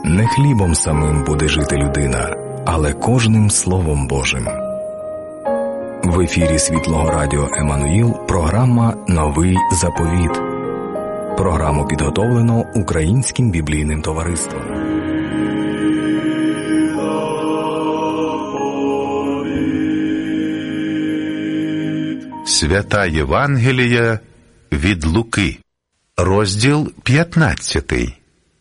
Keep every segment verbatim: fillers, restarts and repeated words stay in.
Не хлібом самим буде жити людина, але кожним Словом Божим. В ефірі Світлого Радіо Еммануїл програма «Новий заповіт». Програму підготовлено Українським біблійним товариством. Свята Євангелія від Луки, розділ п'ятнадцятий.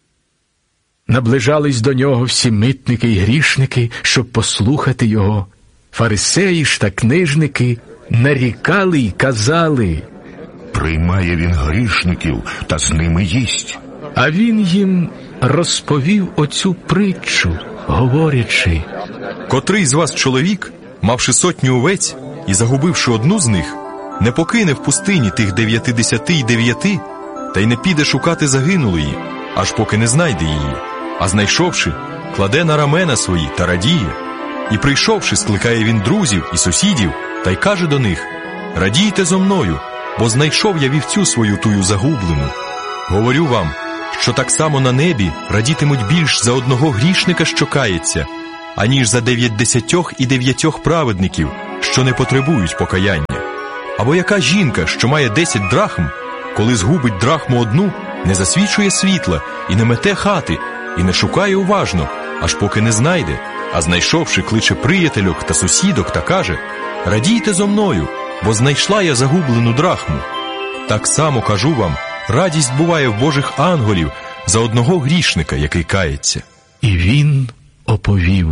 Наближались до нього всі митники й грішники, щоб послухати його. Фарисеї ж та книжники нарікали й казали: «Приймає він грішників та з ними їсть». А він їм розповів оцю притчу, говорячи: «Котрий з вас чоловік, мавши сотню овець і загубивши одну з них, не покине в пустині тих дев'ятидесяти й дев'яти, та й не піде шукати загинулої, аж поки не знайде її, а знайшовши, кладе на рамена свої та радіє. І прийшовши, скликає він друзів і сусідів, та й каже до них: радійте зо мною, бо знайшов я вівцю свою тую загублену. Говорю вам, що так само на небі радітимуть більш за одного грішника, що кається, аніж за дев'ятдесятьох і дев'ятьох праведників, що не потребують покаяння. Або яка жінка, що має десять драхм, коли згубить драхму одну, не засвічує світла і не мете хати, і не шукає уважно, аж поки не знайде, а знайшовши, кличе приятельок та сусідок та каже: радійте зо мною, бо знайшла я загублену драхму. Так само, кажу вам, радість буває в Божих ангелів за одного грішника, який кається». І він оповів: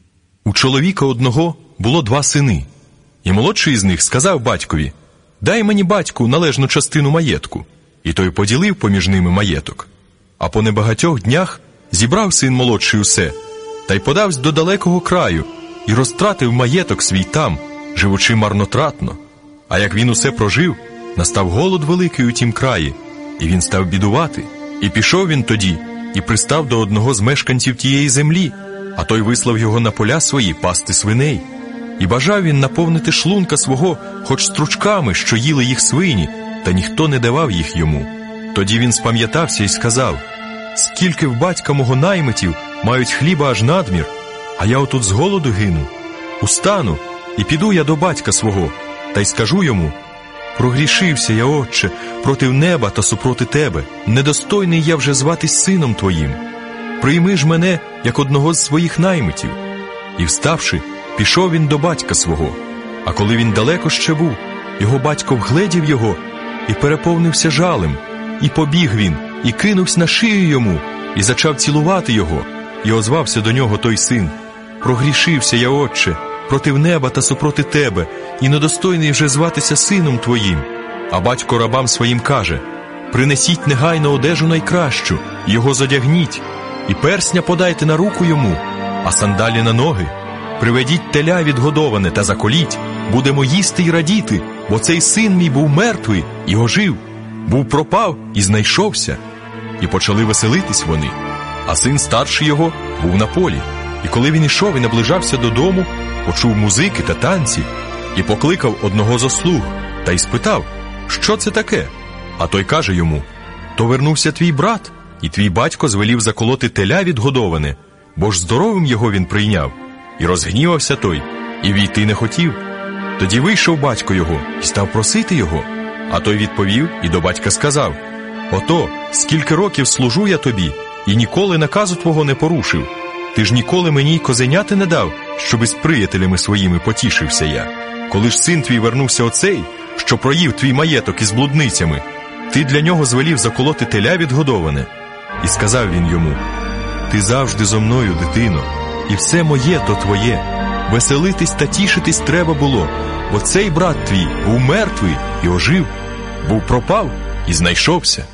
У чоловіка одного було два сини, і молодший з них сказав батькові: дай мені, батьку, належну частину маєтку. І той поділив поміж ними маєток. А по небагатьох днях зібрав син молодший усе, та й подавсь до далекого краю, і розтратив маєток свій там, живучи марнотратно. А як він усе прожив, настав голод великий у тім краї, і він став бідувати. І пішов він тоді, і пристав до одного з мешканців тієї землі, а той вислав його на поля свої пасти свиней. І бажав він наповнити шлунка свого хоч стручками, що їли їх свині, та ніхто не давав їх йому. Тоді він спам'ятався і сказав: скільки в батька мого наймитів мають хліба аж надмір, а я отут з голоду гину. Устану, і піду я до батька свого, та й скажу йому: прогрішився я, отче, проти неба та супроти тебе, недостойний я вже зватись сином твоїм. Прийми ж мене, як одного з своїх наймитів. І вставши, пішов він до батька свого. А коли він далеко ще був, його батько вгледів його і переповнився жалем. І побіг він, і кинувся на шию йому, і зачав цілувати його. І озвався до нього той син: прогрішився я, отче, проти неба та супроти тебе, і недостойний вже зватися сином твоїм. А батько рабам своїм каже: принесіть негайно одежу найкращу, його зодягніть, і персня подайте на руку йому, а сандалі на ноги. Приведіть теля відгодоване та заколіть, будемо їсти й радіти, бо цей син мій був мертвий і ожив, був пропав і знайшовся. І почали веселитись вони. А син старший його був на полі. І коли він ішов і наближався додому, почув музики та танці, і покликав одного з ослуг, та й спитав: що це таке? А той каже йому: то вернувся твій брат, і твій батько звелів заколоти теля відгодоване, бо ж здоровим його він прийняв. І розгнівався той, і війти не хотів. Тоді вийшов батько його і став просити його. А той відповів і до батька сказав: ото, скільки років служу я тобі, і ніколи наказу твого не порушив. Ти ж ніколи мені й козеняти не дав, щоби з приятелями своїми потішився я. Коли ж син твій вернувся оцей, що проїв твій маєток із блудницями, ти для нього звелів заколоти теля відгодоване. І сказав він йому: ти завжди зо мною, дитино, і все моє то твоє. Веселитись та тішитись треба було, бо цей брат твій був мертвий і ожив, був пропав і знайшовся.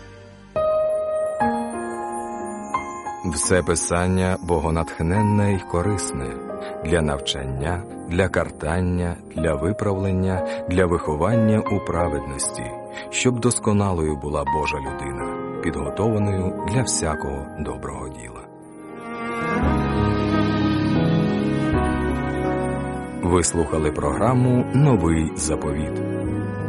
Все писання богонатхненне й корисне для навчання, для картання, для виправлення, для виховання у праведності, щоб досконалою була Божа людина, підготованою для всякого доброго діла. Ви слухали програму «Новий заповіт».